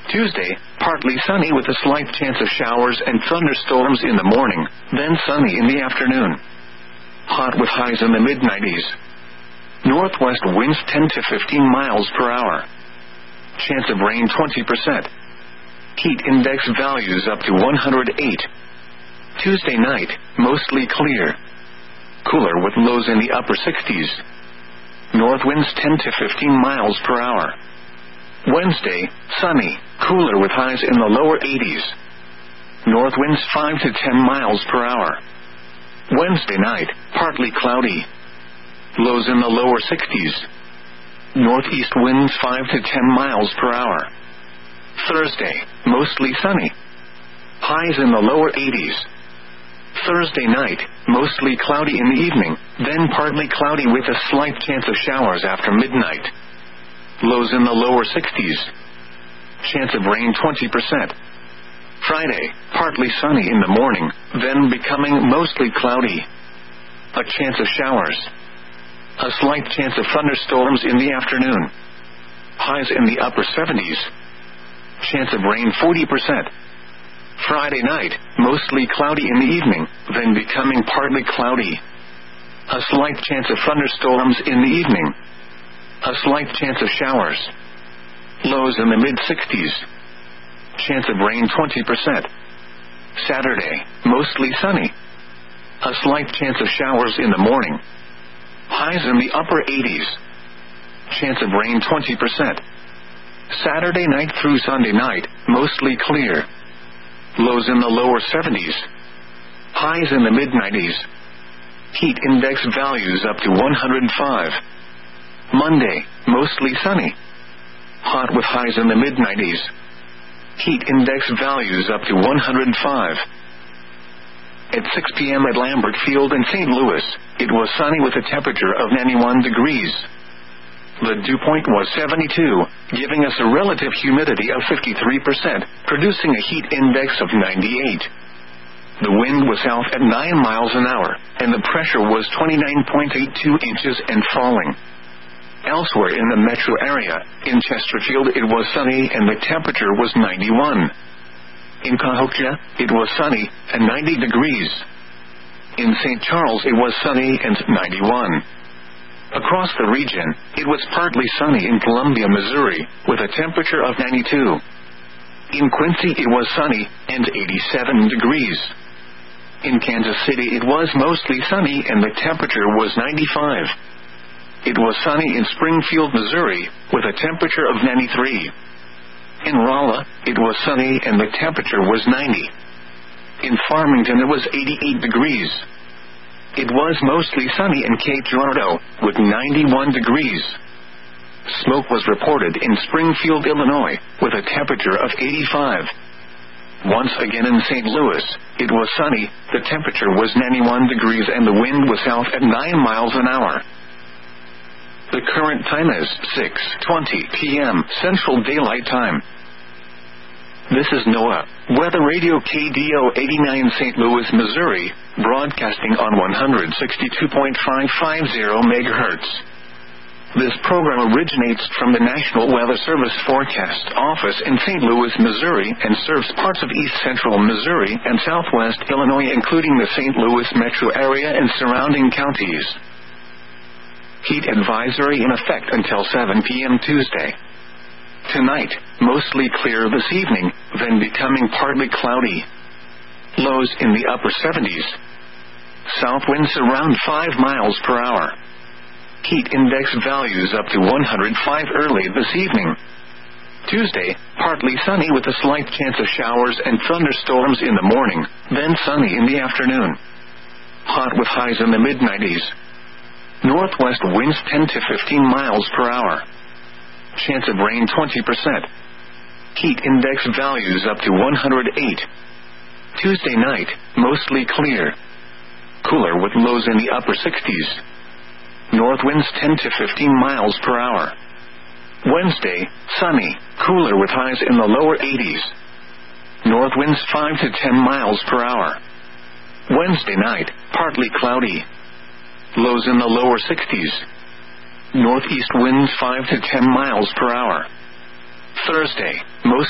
Tuesday, partly sunny with a slight chance of showers and thunderstorms in the morning, then sunny in the afternoon. Hot with highs in the mid-90s. Northwest winds 10 to 15 miles per hour. Chance of rain 20%. Heat index values up to 108. Tuesday night, mostly clear. Cooler with lows in the upper 60s. North winds 10 to 15 miles per hour. Wednesday, sunny, cooler with highs in the lower 80s. North winds 5 to 10 miles per hour. Wednesday night, partly cloudy. Lows in the lower 60s. Northeast winds 5 to 10 miles per hour. Thursday, mostly sunny. Highs in the lower 80s. Thursday night, mostly cloudy in the evening, then partly cloudy with a slight chance of showers after midnight. Lows in the lower 60s. Chance of rain 20%. Friday, partly sunny in the morning, then becoming mostly cloudy. A chance of showers. A slight chance of thunderstorms in the afternoon. Highs in the upper 70s. Chance of rain 40%. Friday night, mostly cloudy in the evening, then becoming partly cloudy. A slight chance of thunderstorms in the evening. A slight chance of showers. Lows in the mid-60s. Chance of rain 20%. Saturday, mostly sunny. A slight chance of showers in the morning. Highs in the upper 80s. Chance of rain 20%. Saturday night through Sunday night, mostly clear. Lows in the lower 70s. Highs in the mid-90s. Heat index values up to 105. Monday, mostly sunny. Hot with highs in the mid-90s. Heat index values up to 105. At 6 p.m. at Lambert Field in St. Louis, it was sunny with a temperature of 91 degrees. The dew point was 72, giving us a relative humidity of 53%, producing a heat index of 98. The wind was south at 9 miles an hour, and the pressure was 29.82 inches and falling. Elsewhere in the metro area, in Chesterfield it was sunny and the temperature was 91. In Cahokia, it was sunny and 90 degrees. In St. Charles it was sunny and 91. Across the region, it was partly sunny in Columbia, Missouri, with a temperature of 92. In Quincy it was sunny and 87 degrees. In Kansas City it was mostly sunny and the temperature was 95. It was sunny in Springfield, Missouri, with a temperature of 93. In Rolla, it was sunny and the temperature was 90. In Farmington it was 88 degrees. It was mostly sunny in Cape Girardeau, with 91 degrees. Smoke was reported in Springfield, Illinois, with a temperature of 85. Once again in St. Louis, it was sunny, the temperature was 91 degrees and the wind was south at 9 miles an hour. The current time is 6:20 p.m. Central Daylight Time. This is NOAA, Weather Radio KDO 89 St. Louis, Missouri, broadcasting on 162.550 MHz. This program originates from the National Weather Service Forecast Office in St. Louis, Missouri, and serves parts of east central Missouri and southwest Illinois, including the St. Louis metro area and surrounding counties. Heat advisory in effect until 7 p.m. Tuesday. Tonight, mostly clear this evening, then becoming partly cloudy. Lows in the upper 70s. South winds around 5 miles per hour. Heat index values up to 105 early this evening. Tuesday, partly sunny with a slight chance of showers and thunderstorms in the morning, then sunny in the afternoon. Hot with highs in the mid-90s. Northwest winds 10 to 15 miles per hour. Chance of rain 20%. Heat index values up to 108. Tuesday night, mostly clear. Cooler with lows in the upper 60s. North winds 10 to 15 miles per hour. Wednesday, sunny, cooler with highs in the lower 80s. North winds 5 to 10 miles per hour. Wednesday night, partly cloudy. Lows in the lower 60s. Northeast winds 5 to 10 miles per hour. Thursday, most